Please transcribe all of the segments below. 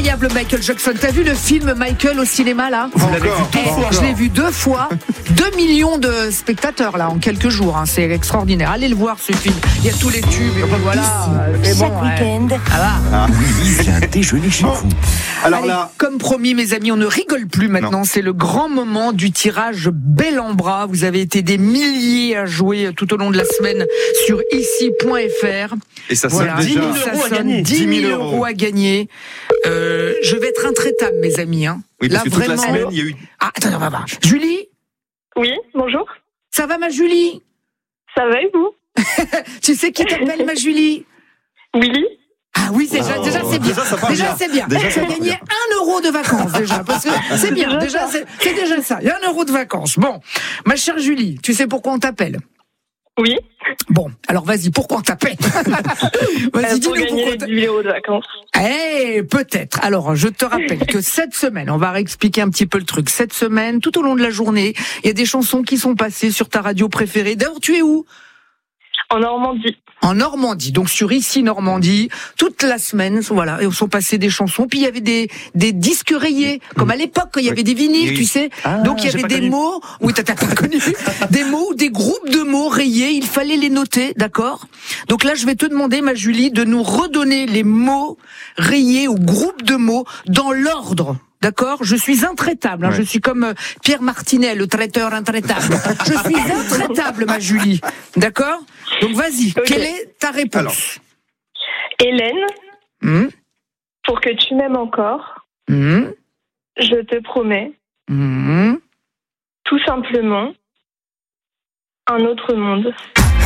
L'incroyable Michael Jackson. T'as vu le film Michael au cinéma là ? Vous l'avez vu 2 fois. Je l'ai vu 2 fois. 2 millions de spectateurs là en quelques jours. Hein. C'est extraordinaire. Allez le voir ce film. Il y a tous les tubes. Et voilà. C'est Chaque bon, week-end. Oui, c'est un déjeuner chez vous. Alors Allez, là, comme promis, mes amis, on ne rigole plus maintenant. Non. C'est le grand moment du tirage bel en bras. Vous avez été des milliers à jouer tout au long de la semaine sur ici.fr. et ça Voilà, sonne déjà. 10 000 ça euros à sonne gagner. 10 000 euros à gagner. Je vais être intraitable, mes amis. Hein. Oui, parce Là, que toute la vraiment. semaine, il y a eu. Ah, attends, on va voir. Julie, Oui, bonjour. ça va, ma Julie ? Ça va et vous? Tu sais qui t'appelle, ma Julie ? Willy? Ah oui, déjà c'est bien. Déjà, ça part Déjà bien. c'est bien. Déjà, Tu ça as part gagné bien. 1 euro de vacances déjà, parce que c'est bien. Déjà, c'est déjà ça. Il y a 1 euro de vacances. Bon, ma chère Julie, tu sais pourquoi on t'appelle ? Oui. Bon, alors vas-y, pourquoi on t'appelle ? Vas-y, Pour dis-nous gagner pourquoi. les 10 000 euros de vacances. Peut-être. Alors, je te rappelle que cette semaine, on va réexpliquer un petit peu le truc. Cette semaine, tout au long de la journée, il y a des chansons qui sont passées sur ta radio préférée. D'ailleurs, tu es où ? En Normandie. En Normandie, donc sur Ici Normandie, toute la semaine, voilà, et on sont passées des chansons. Puis il y avait des disques rayés, comme à l'époque quand il y avait des vinyles, Oui. tu sais. Ah, Donc il y j'ai avait pas des connu. mots, oui t'as pas connu, des mots ou des groupes de mots rayés. Il fallait les noter, d'accord ? Donc là, je vais te demander, ma Julie, de nous redonner les mots rayés ou groupes de mots dans l'ordre. D'accord ? Je suis intraitable. Hein. Ouais. Je suis comme Pierre Martinet, le traiteur intraitable. Je suis intraitable, ma Julie. D'accord ? Donc vas-y. Ok. Quelle est ta réponse ? Hélène, Hum, pour que tu m'aimes encore, hum, je te promets, hum. tout simplement, un autre monde.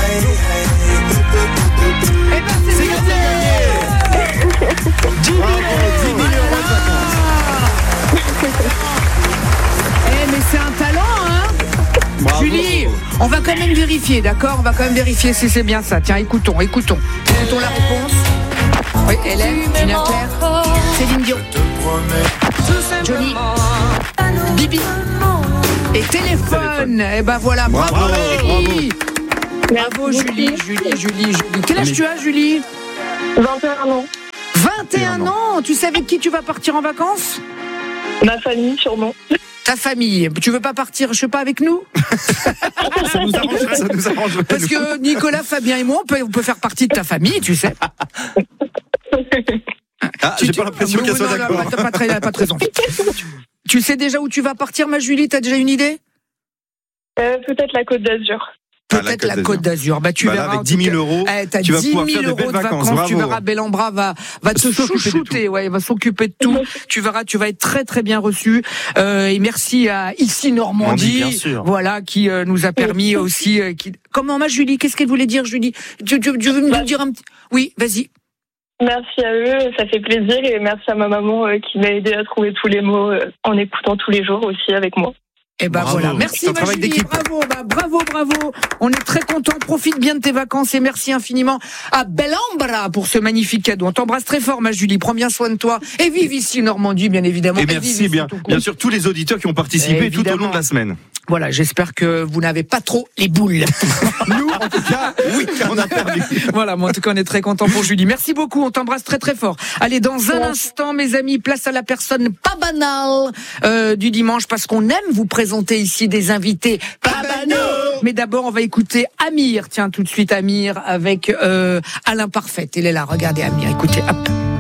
Eh ben c'est gagné. 10 000 euros de vacances. Eh mais c'est un talent, hein ? Bravo. Julie, on va quand même vérifier, d'accord ? On va quand même vérifier si c'est bien ça. Tiens, écoutons la réponse. Oui, Hélène, Julien Clerc, Céline Dion, Johnny, Bibi et Téléphone. Eh ben voilà, bravo, Bravo, Julie. Bravo Julie. Quel âge tu as, Julie ? 21 ans. 21 ans. Tu sais avec qui tu vas partir en vacances ? Ma famille, sûrement. Ta famille. Tu veux pas partir, je sais pas, avec nous ? Ça nous arrange. Parce que Nicolas, Fabien et moi, on peut faire partie de ta famille, tu sais. Ah, j'ai pas l'impression qu'elle soit d'accord. T'as pas très envie. Tu sais déjà où tu vas partir, ma Julie ? T'as déjà une idée ? Peut-être la Côte d'Azur. Peut-être la Côte d'Azur. Bah, tu Bah là, verras. avec en 10 000 tout cas. euros, T'as tu vas 10 pouvoir 000 faire de euros belles de vacances. vacances. Tu Bravo. verras, Bellambra va te S'occuper de chouchouter. Ouais, il va s'occuper de tout. Tu verras, tu vas être très très bien reçu. Et merci à Ici Normandie, bien sûr. voilà, qui nous a permis aussi. Comment, ma Julie ? Qu'est-ce qu'elle voulait dire, Julie ? Tu veux me dire un petit ? Oui, vas-y. Merci à eux, ça fait plaisir. Et merci à ma maman qui m'a aidé à trouver tous les mots en écoutant tous les jours aussi avec moi. Et ben Bravo. voilà, merci C'est un ma travail Julie, d'équipe. bravo. On est très contents, profite bien de tes vacances et merci infiniment à Bellambra pour ce magnifique cadeau. On t'embrasse très fort ma Julie, prends bien soin de toi et vive ici Normandie bien évidemment. Et vive merci ici, bien, tout court. bien sûr, tous les auditeurs qui ont participé tout au long de la semaine. Voilà, j'espère que vous n'avez pas trop les boules. Nous, en tout cas, oui, on a perdu. Voilà, moi en tout cas on est très contents pour Julie. Merci beaucoup, on t'embrasse très très fort. Allez, dans un instant mes amis, place à la personne pas banale du dimanche parce qu'on aime vous présenter ici des invités pas banaux. Mais d'abord on va écouter Amir. Tiens, tout de suite Amir avec Alain Parfait. Il est là, regardez Amir, écoutez, hop.